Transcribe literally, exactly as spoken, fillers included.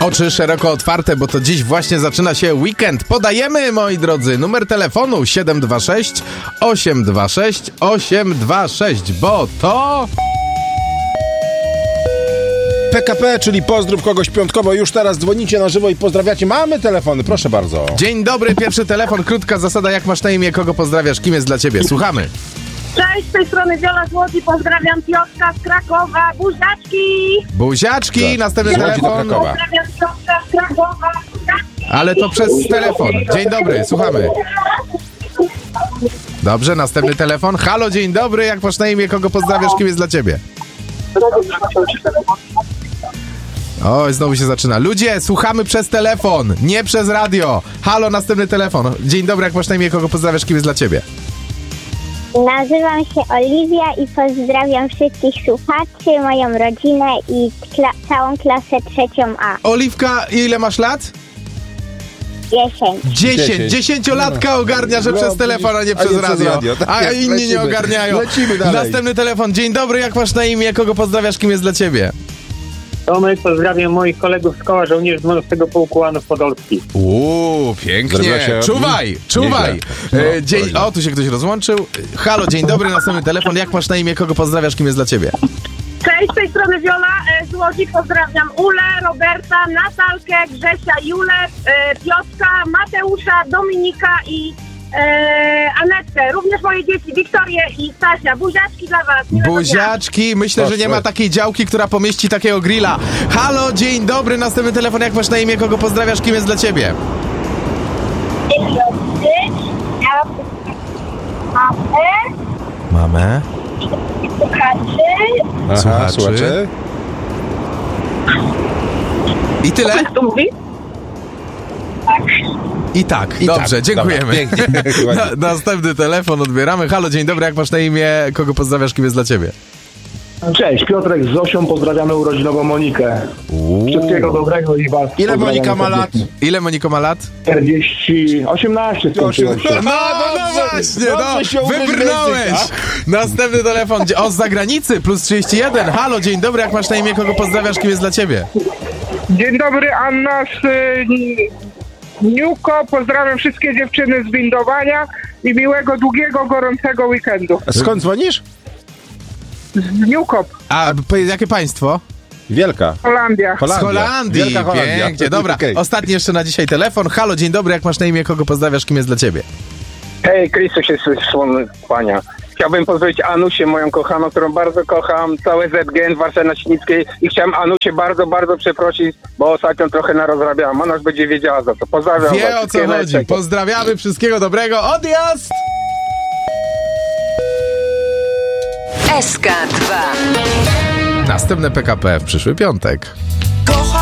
Oczy szeroko otwarte, bo to dziś właśnie zaczyna się weekend. Podajemy, moi drodzy, numer telefonu siedem dwa sześć, osiem dwa sześć, osiem dwa sześć, bo to... P K P, czyli pozdrów kogoś piątkowo. Już teraz dzwonicie na żywo i pozdrawiacie. Mamy telefony, proszę bardzo. Dzień dobry, pierwszy telefon, krótka zasada, jak masz na imię, kogo pozdrawiasz, kim jest dla ciebie? Słuchamy. Cześć, z tej strony Wiola z Łodzi, pozdrawiam Piotrka z Krakowa, buziaczki! Buziaczki, Tak. następny Z Łodzi do telefon. Krakowa. Pozdrawiam Piotrka z Krakowa, buziaczki! Ale to przez telefon. Dzień dobry, słuchamy. Dobrze, następny telefon. Halo, dzień dobry, jak masz na imię, kogo pozdrawiasz, kim jest dla ciebie? Oj, znowu się zaczyna. Ludzie, słuchamy przez telefon, nie przez radio. Halo, następny telefon. Dzień dobry, jak masz na imię, kogo pozdrawiasz, kim jest dla ciebie? Nazywam się Oliwia i pozdrawiam wszystkich słuchaczy, moją rodzinę i kla- całą klasę trzecią A. Oliwka, ile masz lat? Dziesięć. Dziesięć. Dziesięć. Dziesięciolatka ogarnia, że No, przez telefon, a nie a przez nie przez radio. radio. Tak A jest, inni nie lecimy. ogarniają. Lecimy dalej. Następny telefon. Dzień dobry, jak masz na imię, kogo pozdrawiasz, kim jest dla ciebie? Tomek, pozdrawiam moich kolegów z Koła Żołnierzy dwunastego Pułku Anów Podolskich. Uuu, pięknie. Zrobiła się- Czuwaj, czuwaj. Nieźle. E, dzień... O, tu się ktoś rozłączył. Halo, dzień dobry, następny telefon. Jak masz na imię, kogo pozdrawiasz, kim jest dla ciebie? Cześć, z tej strony Wiola e, z Łodzi, pozdrawiam Ulę, Roberta, Natalkę, Grzesia, Julę, e, Piotrka, Mateusza, Dominika i e, Anetkę. Również moje dzieci, Wiktorię i Stasia. Buziaczki dla was. Miłego dnia. Buziaczki, myślę, że nie ma Proszę. takiej działki, która pomieści takiego grilla. Halo, dzień dobry, następny telefon. Jak masz na imię, kogo pozdrawiasz, kim jest dla ciebie? Mamy, Mamę. słuchaczy, Aha, Słuchaczy. słuchacze. I tyle? Kto mówi? I tak, I dobrze, tak. dziękujemy. Dobra, pięknie. Na, następny telefon odbieramy. Halo, dzień dobry, jak masz na imię, kogo pozdrawiasz, kim jest dla ciebie? Cześć, Piotrek z Zosią, pozdrawiamy urodzinową Monikę. Wszystkiego dobrego i was. Ile pozdrawiamy Monika ma lat? serdecznie. Ile Monika ma lat? czterdzieści, osiemnaście skończyło się. No, no, no Dobrze, właśnie, dobrze się no, umiesz w wybrnąłeś. językach. Następny telefon, o, z zagranicy, plus trzydzieści jeden. Halo, dzień dobry, jak masz na imię, kogo pozdrawiasz, kim jest dla ciebie? Dzień dobry, Anna z y, Niuko. Pozdrawiam wszystkie dziewczyny z windowania i miłego, długiego, gorącego weekendu. Skąd dzwonisz? Z Niukop, A, p- jakie państwo? Wielka. Holandia. Z Holandia. Holandii, Wielka Holandia. pięknie, dobra. Okej. Ostatni jeszcze na dzisiaj telefon. Halo, dzień dobry, jak masz na imię, kogo pozdrawiasz, kim jest dla ciebie? Hej, Krzysztof się słony kłania. Chciałbym pozdrowić Anusię, moją kochaną, którą bardzo kocham, całe Z G N w Warszawie na Świnickiej i chciałem Anusię bardzo, bardzo przeprosić, bo ostatnio trochę narozrabiałam. Ona już będzie wiedziała za co. Pozdrawiam Wie was. o co Wszystkiego chodzi. najlepszego. Pozdrawiamy, wszystkiego dobrego. Odjazd! S K dwa. Następne P K P w przyszły piątek. Kocham